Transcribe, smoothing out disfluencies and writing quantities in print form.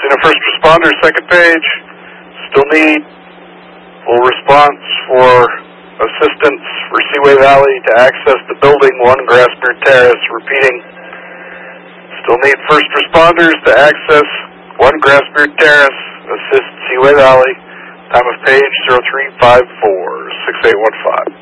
Cena first responder, second page. Still need full response for assistance for Seaway Valley to access the building, 1 Grassmere Terrace. Repeating, still need first responders to access 1 Grassmere Terrace. Assist Seaway Valley. Time of page 0354-6815.